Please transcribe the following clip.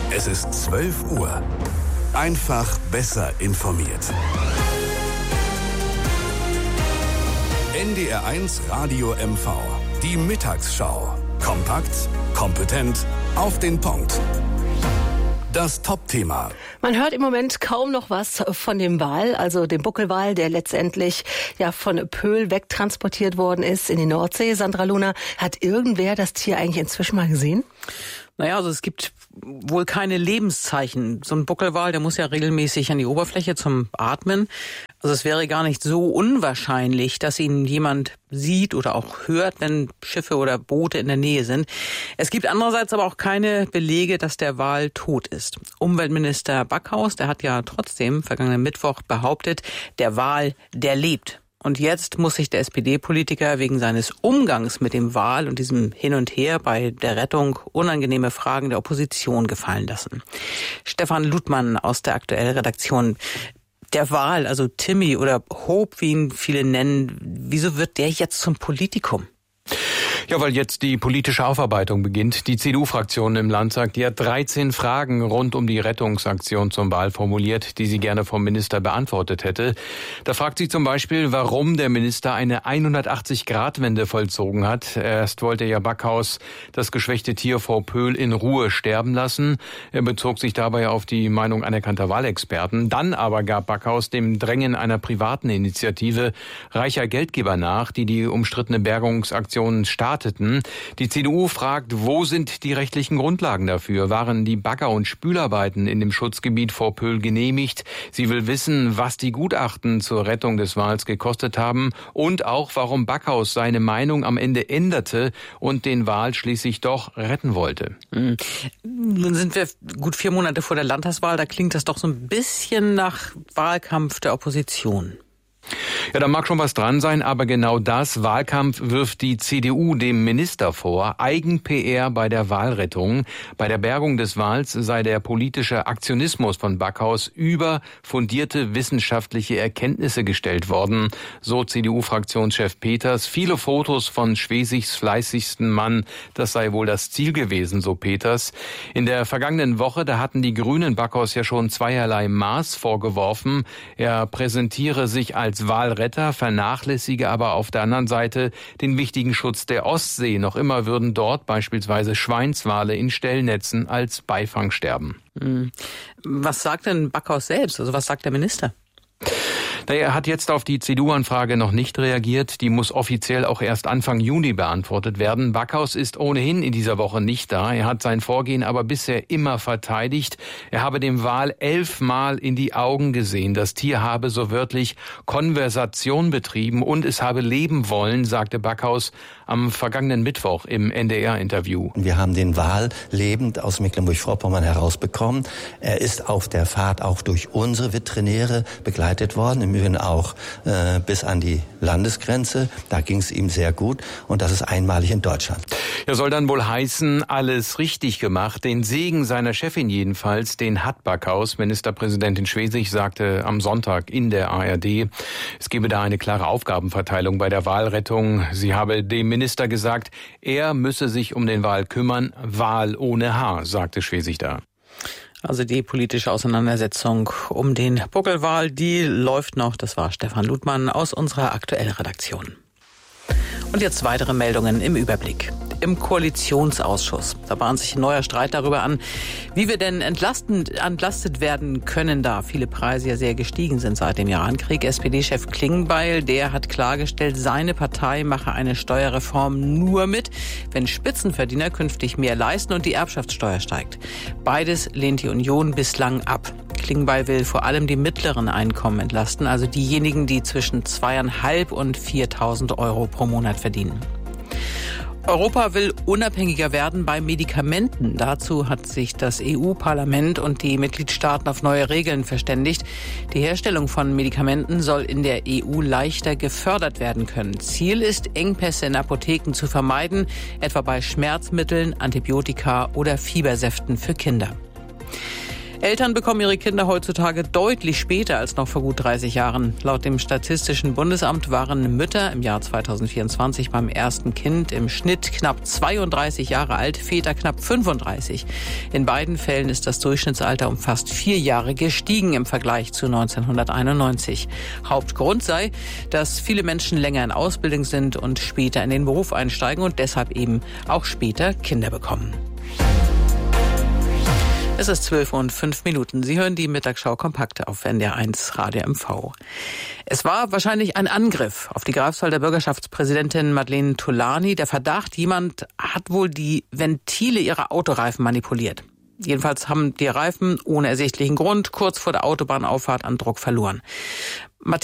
Es ist 12 Uhr. Einfach besser informiert. NDR1 Radio MV. Die Mittagsschau. Kompakt, kompetent, auf den Punkt. Das Top-Thema. Man hört im Moment kaum noch was von dem Wal, also dem Buckelwal, der letztendlich ja von Pöhl wegtransportiert worden ist in die Nordsee. Sandra Luna, hat irgendwer das Tier eigentlich inzwischen mal gesehen? Naja, also es gibt wohl keine Lebenszeichen. So ein Buckelwal, der muss ja regelmäßig an die Oberfläche zum Atmen. Also es wäre gar nicht so unwahrscheinlich, dass ihn jemand sieht oder auch hört, wenn Schiffe oder Boote in der Nähe sind. Es gibt andererseits aber auch keine Belege, dass der Wal tot ist. Umweltminister Backhaus, der hat ja trotzdem vergangenen Mittwoch behauptet, der Wal, der lebt. Und jetzt muss sich der SPD-Politiker wegen seines Umgangs mit dem Wal und diesem Hin und Her bei der Rettung unangenehme Fragen der Opposition gefallen lassen. Stefan Ludmann aus der aktuellen Redaktion. Der Wal, also Timmy oder Hope, wie ihn viele nennen, wieso wird der jetzt zum Politikum? Ja, weil jetzt die politische Aufarbeitung beginnt. Die CDU-Fraktion im Landtag, die hat 13 Fragen rund um die Rettungsaktion zum Wal formuliert, die sie gerne vom Minister beantwortet hätte. Da fragt sie zum Beispiel, warum der Minister eine 180-Grad-Wende vollzogen hat. Erst wollte ja Backhaus das geschwächte Tier vor Pöhl in Ruhe sterben lassen. Er bezog sich dabei auf die Meinung anerkannter Walexperten. Dann aber gab Backhaus dem Drängen einer privaten Initiative reicher Geldgeber nach, die umstrittene Bergungsaktion starteten. Die CDU fragt, wo sind die rechtlichen Grundlagen dafür? Waren die Bagger- und Spülarbeiten in dem Schutzgebiet vor Pöhl genehmigt? Sie will wissen, was die Gutachten zur Rettung des Wals gekostet haben und auch, warum Backhaus seine Meinung am Ende änderte und den Wal schließlich doch retten wollte. Nun sind wir gut 4 Monate vor der Landtagswahl. Da klingt das doch so ein bisschen nach Wahlkampf der Opposition. Ja, da mag schon was dran sein, aber genau das, Wahlkampf, wirft die CDU dem Minister vor. Eigen-PR bei der Walrettung. Bei der Bergung des Wals sei der politische Aktionismus von Backhaus über fundierte wissenschaftliche Erkenntnisse gestellt worden. So CDU-Fraktionschef Peters. Viele Fotos von Schwesigs fleißigsten Mann, das sei wohl das Ziel gewesen, so Peters. In der vergangenen Woche, da hatten die Grünen Backhaus ja schon zweierlei Maß vorgeworfen. Er präsentiere sich als Walretter, vernachlässige aber auf der anderen Seite den wichtigen Schutz der Ostsee. Noch immer würden dort beispielsweise Schweinswale in Stellnetzen als Beifang sterben. Was sagt denn Backhaus selbst? Also was sagt der Minister? Er hat jetzt auf die CDU-Anfrage noch nicht reagiert. Die muss offiziell auch erst Anfang Juni beantwortet werden. Backhaus ist ohnehin in dieser Woche nicht da. Er hat sein Vorgehen aber bisher immer verteidigt. Er habe dem Wal 11 Mal in die Augen gesehen. Das Tier habe so wörtlich Konversation betrieben und es habe leben wollen, sagte Backhaus am vergangenen Mittwoch im NDR-Interview. Wir haben den Wal lebend aus Mecklenburg-Vorpommern herausbekommen. Er ist auf der Fahrt auch durch unsere Veterinäre begleitet worden, im Übrigen auch bis an die Landesgrenze. Da ging es ihm sehr gut und das ist einmalig in Deutschland. Er soll dann wohl heißen, alles richtig gemacht. Den Segen seiner Chefin jedenfalls, den hat Backhaus. Ministerpräsidentin Schwesig sagte am Sonntag in der ARD, es gebe da eine klare Aufgabenverteilung bei der Walrettung. Sie habe dem Minister gesagt, er müsse sich um den Wal kümmern. Wal ohne Haar, sagte Schwesig da. Also die politische Auseinandersetzung um den Buckelwal, die läuft noch. Das war Stefan Ludmann aus unserer aktuellen Redaktion. Und jetzt weitere Meldungen im Überblick. Im Koalitionsausschuss. Da bahnt sich ein neuer Streit darüber an, wie wir denn entlastet werden können, da viele Preise ja sehr gestiegen sind seit dem Irankrieg. SPD-Chef Klingbeil, der hat klargestellt, seine Partei mache eine Steuerreform nur mit, wenn Spitzenverdiener künftig mehr leisten und die Erbschaftssteuer steigt. Beides lehnt die Union bislang ab. Klingbeil will vor allem die mittleren Einkommen entlasten, also diejenigen, die zwischen 2.500 und 4.000 Euro pro Monat verdienen. Europa will unabhängiger werden bei Medikamenten. Dazu hat sich das EU-Parlament und die Mitgliedstaaten auf neue Regeln verständigt. Die Herstellung von Medikamenten soll in der EU leichter gefördert werden können. Ziel ist, Engpässe in Apotheken zu vermeiden, etwa bei Schmerzmitteln, Antibiotika oder Fiebersäften für Kinder. Eltern bekommen ihre Kinder heutzutage deutlich später als noch vor gut 30 Jahren. Laut dem Statistischen Bundesamt waren Mütter im Jahr 2024 beim ersten Kind im Schnitt knapp 32 Jahre alt, Väter knapp 35. In beiden Fällen ist das Durchschnittsalter um fast 4 Jahre gestiegen im Vergleich zu 1991. Hauptgrund sei, dass viele Menschen länger in Ausbildung sind und später in den Beruf einsteigen und deshalb eben auch später Kinder bekommen. Es ist 12:05. Sie hören die Mittagsschau kompakt auf NDR1 Radio MV. Es war wahrscheinlich ein Angriff auf die Greifswalder Bürgerschaftspräsidentin Madeleine Tolani. Der Verdacht, jemand hat wohl die Ventile ihrer Autoreifen manipuliert. Jedenfalls haben die Reifen ohne ersichtlichen Grund kurz vor der Autobahnauffahrt an Druck verloren.